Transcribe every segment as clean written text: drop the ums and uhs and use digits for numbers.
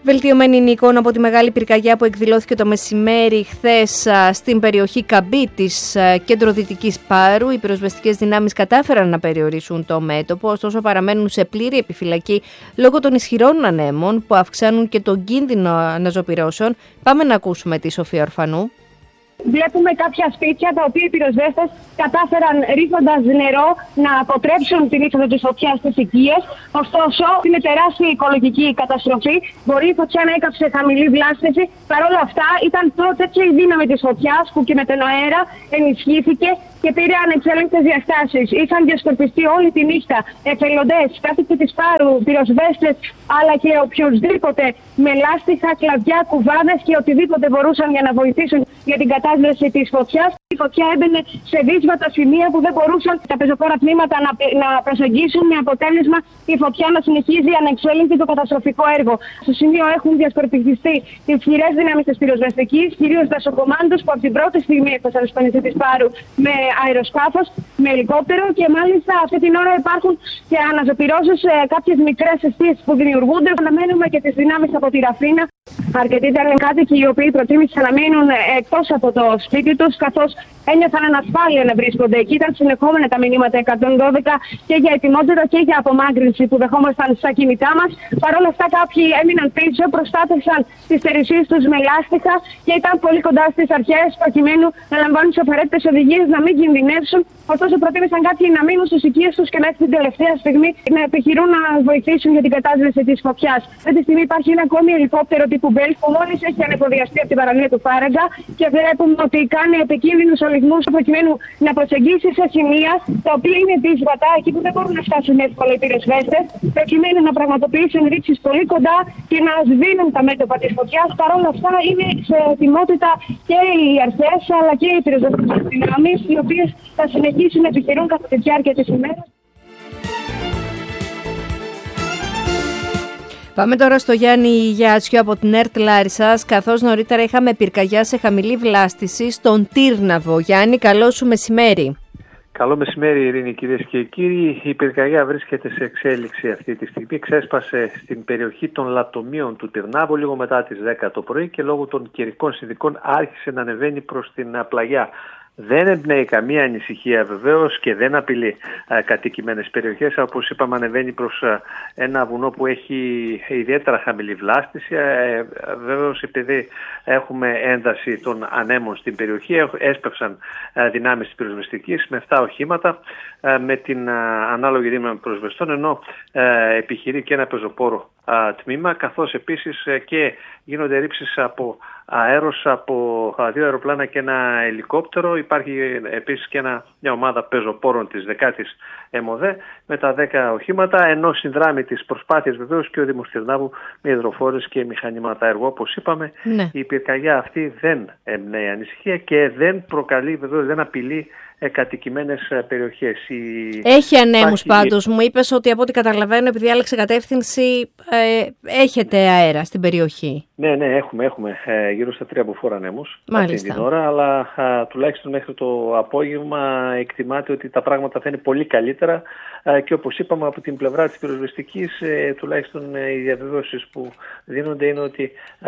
Βελτιωμένη είναι η εικόνα από τη μεγάλη πυρκαγιά που εκδηλώθηκε το μεσημέρι χθες στην περιοχή Καμπή της κεντροδυτικής Πάρου. Οι πυροσβεστικές δυνάμεις κατάφεραν να περιορίσουν το μέτωπο, ωστόσο παραμένουν σε πλήρη επιφυλακή λόγω των ισχυρών ανέμων που αυξάνουν και τον κίνδυνο αναζωπυρώσεων. Πάμε να ακούσουμε τη Σοφία Ορφανού. Βλέπουμε κάποια σπίτια τα οποία οι πυροσβέστες κατάφεραν ρίχνοντας νερό να αποτρέψουν την είσοδο της φωτιάς στις οικίες. Ωστόσο, είναι τεράστια οικολογική καταστροφή. Μπορεί η φωτιά να έκαψε χαμηλή βλάστηση. Παρ' όλα αυτά, ήταν τέτοια η δύναμη της φωτιάς που και με τον αέρα ενισχύθηκε και πήρε ανεξέλεγκτες διαστάσεις. Είχαν διασκορπιστεί όλη τη νύχτα εθελοντές, κάτοικοι της Πάρου, πυροσβέστες, αλλά και οποιοδήποτε με λάστιχα, κλαδιά, κουβάδες και οτιδήποτε μπορούσαν για να βοηθήσουν για την κατάσταση της φωτιάς. Η φωτιά έμπαινε σε δύσβατα σημεία που δεν μπορούσαν τα πεζοπόρα τμήματα να προσεγγίσουν, με αποτέλεσμα η φωτιά να συνεχίζει ανεξέλεγκτη το καταστροφικό έργο. Στο σημείο έχουν διασκορπιστεί ισχυρές δυνάμεις της πυροσβεστικής, κυρίως δασοκομάντους που από την πρώτη στιγμή έφτασαν στο νησί της Πάρου με αεροσκάφος, με ελικόπτερο, και μάλιστα αυτή την ώρα υπάρχουν και αναζωπυρώσεις σε κάποιες μικρές αιστείες που δημιουργούνται. Αναμένουμε και τις δυνάμεις από τη Ραφίνα. Αρκετοί ήταν κάτοικοι οι οποίοι προτίμησαν να μείνουν εκτός από το σπίτι τους, καθώς ένιωθαν ανασφάλεια να βρίσκονται εκεί. Ήταν συνεχόμενα τα μηνύματα 112 και για ετοιμότητα και για απομάκρυνση που δεχόμασταν στα κινητά μας. Παρ' όλα αυτά, κάποιοι έμειναν πίσω, προστάτευσαν τις θερησίες τους με λάστιχα και ήταν πολύ κοντά στις αρχές προκειμένου να λαμβάνουν τις απαραίτητες οδηγίες να μην κινδυνεύσουν. Ωστόσο, προτίμησαν κάποιοι να μείνουν στις οικίες τους και μέχρι την τελευταία στιγμή να επιχειρούν να βοηθήσουν για την κατάσβεση της φωτιάς. Αυτή τη στιγμή υπάρχει ένα ακόμη ελικόπτερο τύπου Μπέλφ που μόλις έχει ανεφοδιαστεί από την παραλία του Φάραγγα και βλέπουμε ότι κάνει επικίνδυνους ολιγμούς προκειμένου να προσεγγίσει σε σημεία τα οποία είναι δύσβατα, εκεί που δεν μπορούν να φτάσουν εύκολα οι πυροσβέστες, προκειμένου να πραγματοποιήσουν ρήψεις πολύ κοντά και να σβήνουν τα μέτωπα της φωτιάς. Παρ' όλα αυτά, είναι σε ετοιμότητα και οι αρχές αλλά και οι πυροσβεστικές δυνάμεις, οι οποίες θα συνεχίσουν να επιχειρούν κατά τη διάρκεια της ημέρας. Πάμε τώρα στο Γιάννη Γιάτσιο από την ΕΡΤ Λάρισσας, καθώς νωρίτερα είχαμε πυρκαγιά σε χαμηλή βλάστηση στον Τύρναβο. Γιάννη, καλό σου μεσημέρι. Καλό μεσημέρι, Ειρήνη, κυρίες και κύριοι. Η πυρκαγιά βρίσκεται σε εξέλιξη αυτή τη στιγμή. Ξέσπασε στην περιοχή των Λατομείων του Τυρνάβου λίγο μετά τις 10 το πρωί και λόγω των καιρικών συνθηκών άρχισε να ανεβαίνει προς την πλαγιά. Δεν εμπνέει καμία ανησυχία βεβαίως και δεν απειλεί κατοικημένες περιοχές. Όπως είπαμε, ανεβαίνει προς ένα βουνό που έχει ιδιαίτερα χαμηλή βλάστηση. Βεβαίως, επειδή έχουμε ένταση των ανέμων στην περιοχή, έσπευσαν δυνάμεις της πυροσβεστικής με 7 οχήματα με την ανάλογη δύναμη πυροσβεστών, ενώ επιχειρεί και ένα πεζοπόρο τμήμα, καθώς επίσης και γίνονται ρήψεις από αέρος από 2 αεροπλάνα και ένα ελικόπτερο. Υπάρχει επίσης και μια ομάδα πεζοπόρων της 10ης ΕΜΟΔΕ με τα 10 οχήματα, ενώ συνδράμει τις προσπάθειες βεβαίως και ο Δήμος Τυρνάβου με υδροφόρες και μηχανήματα έργου. Όπως είπαμε, η πυρκαγιά αυτή δεν εμπνέει ανησυχία και δεν προκαλεί, βεβαίως δεν απειλεί κατοικημένες περιοχές. Έχει ανέμους πάντως. Μου είπες ότι από ό,τι καταλαβαίνω, επειδή άλλαξε κατεύθυνση, έχετε αέρα στην περιοχή. Ναι, έχουμε γύρω στα 3 μποφόρ ανέμους αυτή την ώρα, αλλά τουλάχιστον μέχρι το απόγευμα εκτιμάται ότι τα πράγματα θα είναι πολύ καλύτερα και όπως είπαμε από την πλευρά της πυροσβεστικής, τουλάχιστον οι διαβεβαιώσεις που δίνονται είναι ότι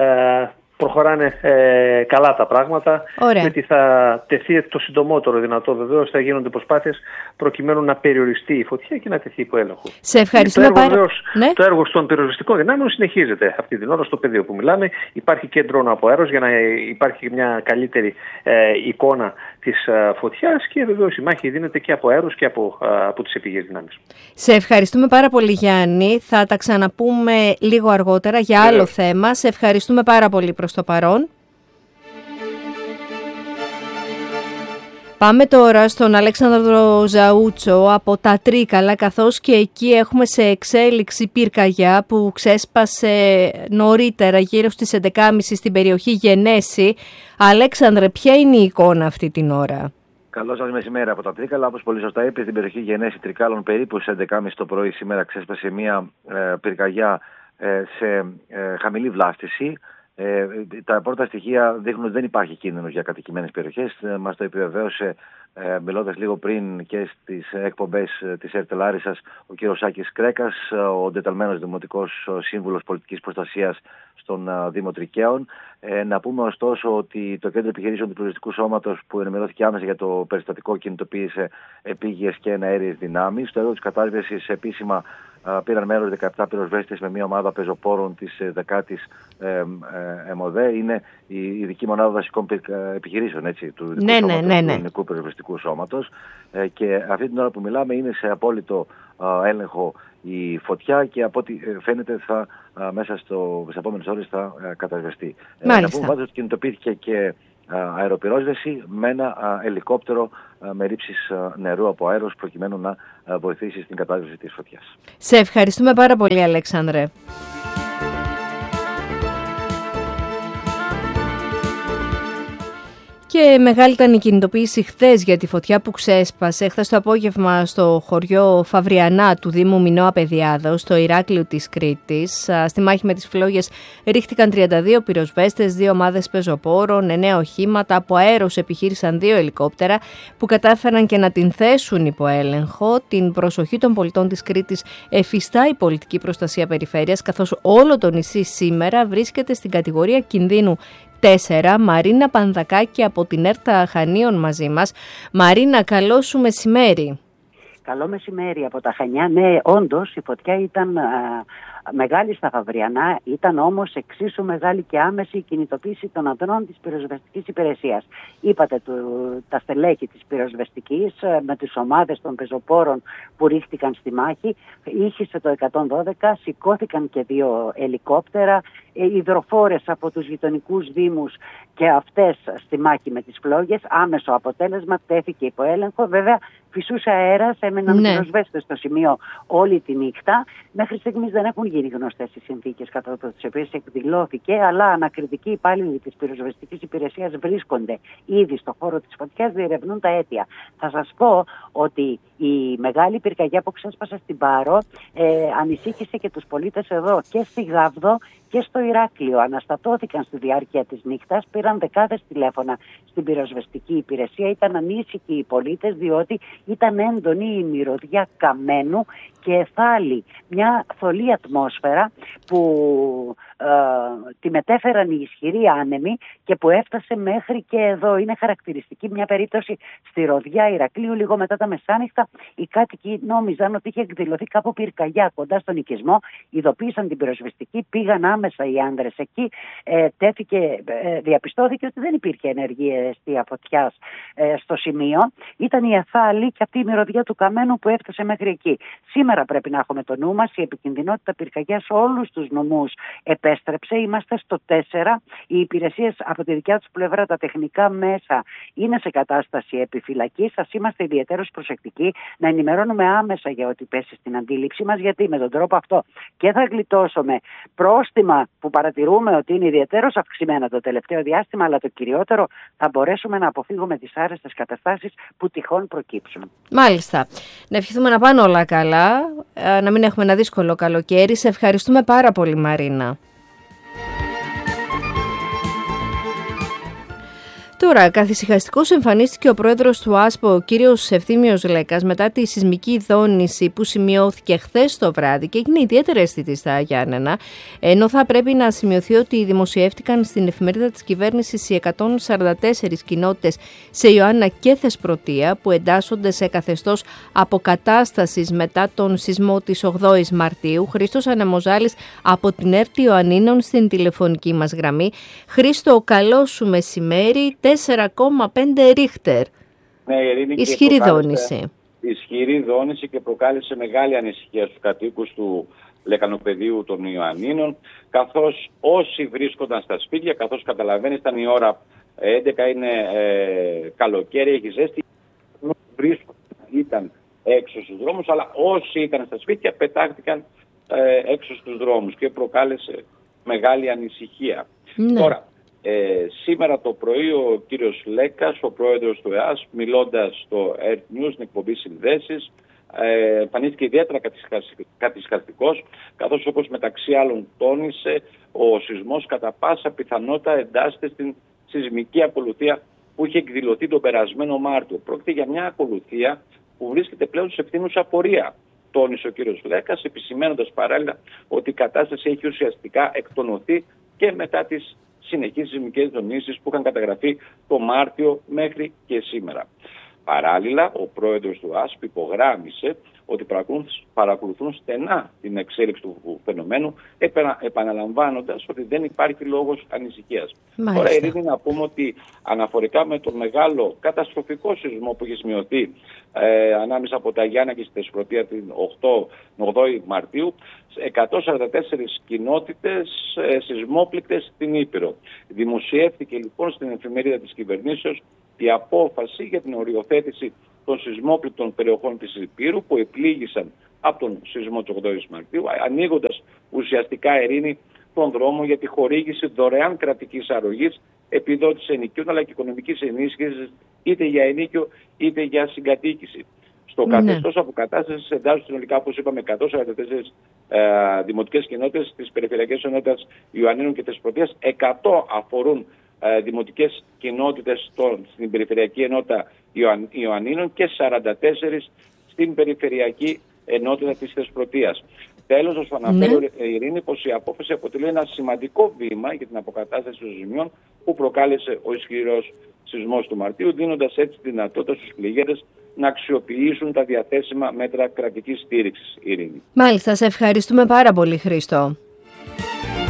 προχωράνε καλά τα πράγματα. Ωραία. Και ότι θα τεθεί το συντομότερο δυνατό, βεβαίως θα γίνονται προσπάθειες προκειμένου να περιοριστεί η φωτιά και να τεθεί υπό έλεγχο. Σε ευχαριστούμε πάρα. Το έργο των πυροσβεστικών δυνάμεων συνεχίζεται αυτή την ώρα στο πεδίο που μιλάμε. Υπάρχει και ντρόουν από αέρος για να υπάρχει μια καλύτερη εικόνα της φωτιάς και βεβαίως η μάχη δίνεται και από αέρος και από τις επίγειες δυνάμεις. Σε ευχαριστούμε πάρα πολύ, Γιάννη. Θα τα ξαναπούμε λίγο αργότερα για άλλο θέμα. Σε ευχαριστούμε πάρα πολύ προς το παρόν. Πάμε τώρα στον Αλέξανδρο Ζαούτσο από τα Τρίκαλα, καθώς και εκεί έχουμε σε εξέλιξη πυρκαγιά που ξέσπασε νωρίτερα γύρω στις 11.30 στην περιοχή Γενέση. Αλέξανδρε, ποια είναι η εικόνα αυτή την ώρα? Καλό σας μεσημέρι από τα Τρίκαλα. Όπως πολύ σωστά είπε, στην περιοχή Γενέση Τρικάλων περίπου στις 11.30 το πρωί σήμερα ξέσπασε μια πυρκαγιά σε χαμηλή βλάστηση. Τα πρώτα στοιχεία δείχνουν ότι δεν υπάρχει κίνδυνος για κατοικημένες περιοχές. Μας το επιβεβαίωσε μιλώντας λίγο πριν και στις εκπομπές της ΕΡΤ Λάρισσας ο κ. Σάκης Κρέκας, ο εντεταλμένος Δημοτικός Σύμβουλος Πολιτικής Προστασίας στον Δήμο Τρικαίων. Να πούμε ωστόσο ότι το Κέντρο Επιχειρήσεων του Πυροσβεστικού Σώματος, που ενημερώθηκε άμεσα για το περιστατικό, κινητοποίησε επίγειες και εναέριες δυνάμεις. Στο έργο της κατάσβεσης επίσημα πήραν μέρος 17 πυροσβέστες με μια ομάδα πεζοπόρων της 10ης ΕΜΟΔΕ. Είναι η ειδική μονάδα δασικών επιχειρήσεων, έτσι, του Ελληνικού Πυροσβεστικού Σώματος. Και αυτή την ώρα που μιλάμε είναι σε απόλυτο έλεγχο η φωτιά και από ό,τι φαίνεται μέσα στις επόμενες ώρες θα κατασβεστεί. Να πούμε πάντως ότι κινητοποιήθηκε και αεροπυρόσβεση με ένα ελικόπτερο με ρήψεις νερού από αέρος προκειμένου να βοηθήσει στην κατάσβεση της φωτιάς. Σε ευχαριστούμε πάρα πολύ, Αλέξανδρε. Και μεγάλη ήταν η κινητοποίηση χθες για τη φωτιά που ξέσπασε χθες το απόγευμα στο χωριό Φαβριανά του Δήμου Μινώα Παιδιάδος, στο Ηράκλειο της Κρήτης. Στη μάχη με τις φλόγες ρίχτηκαν 32 πυροσβέστες, 2 ομάδες πεζοπόρων, 9 οχήματα. Από αέρος επιχείρησαν 2 ελικόπτερα που κατάφεραν και να την θέσουν υπό έλεγχο. Την προσοχή των πολιτών της Κρήτης εφιστά η πολιτική προστασία περιφέρειας, καθώς όλο το νησί σήμερα βρίσκεται στην κατηγορία κινδύνου 4. Μαρίνα Πανδακάκη από την ΕΡΤΑ Χανίων μαζί μας. Μαρίνα, καλό σου μεσημέρι. Καλό μεσημέρι από τα Χανιά. Ναι, όντως η φωτιά ήταν μεγάλη στα Φαβριανά, ήταν όμως εξίσου μεγάλη και άμεση η κινητοποίηση των αντρών της πυροσβεστικής υπηρεσίας. Είπατε τα στελέχη της πυροσβεστικής με τις ομάδες των πεζοπόρων που ρίχτηκαν στη μάχη. Ήχησε το 112, σηκώθηκαν και 2 ελικόπτερα, υδροφόρες από τους γειτονικούς δήμους και αυτές στη μάχη με τις φλόγες. Άμεσο αποτέλεσμα, τέθηκε υπό έλεγχο. Βέβαια, φυσούσε αέρας, έμεναν πυροσβέστες στο σημείο όλη τη νύχτα. Μέχρι στιγμής δεν έχουν γίνει γνωστές οι συνθήκες κατά τις οποίες εκδηλώθηκε, αλλά ανακριτικοί υπάλληλοι της πυροσβεστικής υπηρεσίας βρίσκονται ήδη στο χώρο της φωτιάς, διερευνούν τα αίτια. Θα σας πω ότι η μεγάλη πυρκαγιά που ξέσπασε στην Πάρο ανησύχησε και τους πολίτες εδώ και στη Γάβδο και στο Ηράκλειο. Αναστατώθηκαν στη διάρκεια της νύχτας, πήραν δεκάδες τηλέφωνα στην πυροσβεστική υπηρεσία. Ήταν ανήσυχοι οι πολίτες διότι ήταν έντονη η μυρωδιά καμένου και εθάλη, μια θολή ατμόσφαιρα που τη μετέφεραν οι ισχυροί άνεμοι και που έφτασε μέχρι και εδώ. Είναι χαρακτηριστική μια περίπτωση στη Ροδιά Ηρακλείου λίγο μετά τα μεσάνυχτα. Οι κάτοικοι νόμιζαν ότι είχε εκδηλωθεί κάπου πυρκαγιά κοντά στον οικισμό, ειδοποίησαν την πυροσβεστική, πήγαν άμεσα οι άνδρες εκεί, διαπιστώθηκε ότι δεν υπήρχε ενεργή αιστεία φωτιάς στο σημείο. Ήταν η εθάλη και αυτή η μυρωδιά του καμένου που έφτασε μέχρι εκεί. Σήμερα πρέπει να έχουμε το νου μας, η επικινδυνότητα πυρκαγιάς σε όλους τους νομούς επέστρεψε. Είμαστε στο 4. Οι υπηρεσίες από τη δικιά τους πλευρά, τα τεχνικά μέσα είναι σε κατάσταση επιφυλακής. Ας είμαστε ιδιαίτερως προσεκτικοί να ενημερώνουμε άμεσα για ό,τι πέσει στην αντίληψή μας, γιατί με τον τρόπο αυτό και θα γλιτώσουμε πρόστιμα που παρατηρούμε ότι είναι ιδιαίτερως αυξημένα το τελευταίο διάστημα, αλλά το κυριότερο, θα μπορέσουμε να αποφύγουμε τις άρεστες καταστάσεις που τυχόν προκύψουν. Μάλιστα. Να ευχηθούμε να πάνε όλα καλά, να μην έχουμε ένα δύσκολο καλοκαίρι. Σε ευχαριστούμε πάρα πολύ, Μαρίνα. Τώρα, καθησυχαστικός εμφανίστηκε ο πρόεδρος του ΆΣΠΟ, ο κύριος Ευθύμιος Λέκας, μετά τη σεισμική δόνηση που σημειώθηκε χθες το βράδυ και έγινε ιδιαίτερα αισθητή στα Γιάννενα, ενώ θα πρέπει να σημειωθεί ότι δημοσιεύτηκαν στην εφημερίδα της κυβέρνησης οι 144 κοινότητες σε Ιωάννα και Θεσπρωτεία που εντάσσονται σε καθεστώς αποκατάστασης μετά τον σεισμό της 8ης Μαρτίου. Χρήστος Ανεμοζάλης από την ΕΡΤ Ιωαννίνων στην τηλεφωνική μας γραμμή. Χρήστο, καλό σου μεσημέρι. 4,5 ρίχτερ. Ναι, ισχυρή δόνηση. Ισχυρή δόνηση και προκάλεσε μεγάλη ανησυχία στους κατοίκους του λεκανοπεδίου των Ιωαννίνων, καθώς όσοι βρίσκονταν στα σπίτια, καθώς καταλαβαίνεις ήταν η ώρα 11, είναι καλοκαίρι, έχει ζέστη, ήταν έξω στους δρόμους, αλλά όσοι ήταν στα σπίτια πετάχτηκαν έξω στους δρόμους και προκάλεσε μεγάλη ανησυχία. Ναι. Τώρα, σήμερα το πρωί ο κύριος Λέκας, ο πρόεδρος του ΕΑΣ, μιλώντας στο Earth News, στην εκπομπή Συνδέσεις, εμφανίστηκε ιδιαίτερα καθησυχαστικός, καθώς όπως μεταξύ άλλων τόνισε, ο σεισμός κατά πάσα πιθανότητα εντάσσεται στην σεισμική ακολουθία που είχε εκδηλωθεί τον περασμένο Μάρτιο. Πρόκειται για μια ακολουθία που βρίσκεται πλέον σε ευθύνουσα πορεία, τόνισε ο κ. Λέκας, επισημαίνοντας παράλληλα ότι η κατάσταση έχει ουσιαστικά εκτονωθεί και μετά τις συνεχείς σεισμικές δονήσεις που είχαν καταγραφεί το Μάρτιο μέχρι και σήμερα. Παράλληλα, ο πρόεδρος του ΑΣΠ υπογράμμισε ότι παρακολουθούν στενά την εξέλιξη του φαινομένου, επαναλαμβάνοντας ότι δεν υπάρχει λόγος ανησυχίας. Τώρα, Ειρήνη, να πούμε ότι αναφορικά με τον μεγάλο καταστροφικό σεισμό που έχει σημειωθεί ανάμεσα από τα Γιάννα και στη Θεσπρωτεία την 8η Μαρτίου, 144 κοινότητες σεισμόπληκτες στην Ήπειρο. Δημοσιεύτηκε λοιπόν στην εφημερίδα της κυβερνήσεως η απόφαση για την οριοθέτηση των σεισμόπληκτων περιοχών της Υπήρου που επλήγησαν από τον σεισμό της 8ης Μαρτίου, ανοίγοντας ουσιαστικά, Ειρήνη, τον δρόμο για τη χορήγηση δωρεάν κρατικής αρρωγής, επιδότηση ενοικίων αλλά και οικονομικής ενίσχυσης είτε για ενίκιο είτε για συγκατοίκηση. Στο καθεστώς αποκατάστασης εντάσσονται συνολικά, όπως είπαμε, 144 δημοτικές κοινότητες της περιφερειακής ενότητας Ιωαννίνων και Θεσπρωτείας, 100 αφορούν δημοτικές κοινότητες στην περιφερειακή ενότητα Ιωαννίνων και 44 στην περιφερειακή ενότητα της Θεσπρωτείας. Τέλος, να σου αναφέρω, Ειρήνη, πως η απόφαση αποτελεί ένα σημαντικό βήμα για την αποκατάσταση των ζημιών που προκάλεσε ο ισχυρός σεισμός του Μαρτίου, δίνοντας έτσι δυνατότητα στους πληγέντες να αξιοποιήσουν τα διαθέσιμα μέτρα κρατικής στήριξης, Ειρήνη. Μάλιστα, σε ευχαριστούμε πάρα πολύ, Χρήστο.